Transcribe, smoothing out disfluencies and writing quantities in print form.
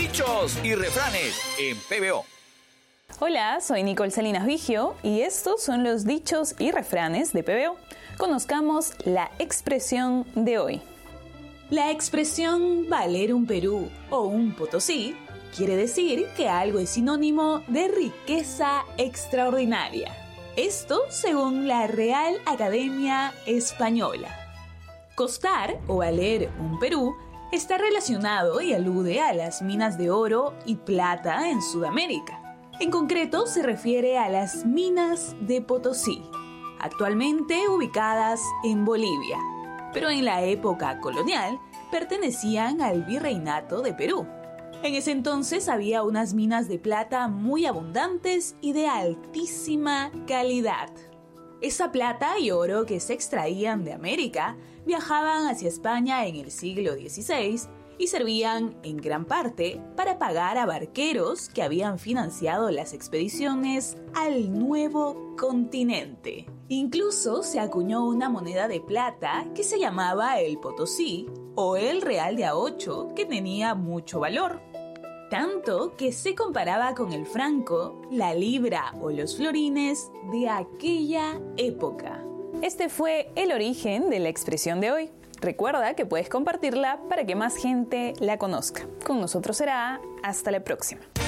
Dichos y refranes en PBO. Hola, soy Nicole Salinas Vigio y estos son los dichos y refranes de PBO. Conozcamos la expresión de hoy. La expresión valer un Perú o un Potosí quiere decir que algo es sinónimo de riqueza extraordinaria. Esto según la Real Academia Española. Costar o valer un Perú está relacionado y alude a las minas de oro y plata en Sudamérica. En concreto se refiere a las minas de Potosí, actualmente ubicadas en Bolivia, pero en la época colonial pertenecían al Virreinato de Perú. En ese entonces había unas minas de plata muy abundantes y de altísima calidad. Esa plata y oro que se extraían de América viajaban hacia España en el siglo XVI y servían en gran parte para pagar a barqueros que habían financiado las expediciones al nuevo continente. Incluso se acuñó una moneda de plata que se llamaba el Potosí o el Real de A8, que tenía mucho valor. Tanto que se comparaba con el franco, la libra o los florines de aquella época. Este fue el origen de la expresión de hoy. Recuerda que puedes compartirla para que más gente la conozca. Con nosotros será hasta la próxima.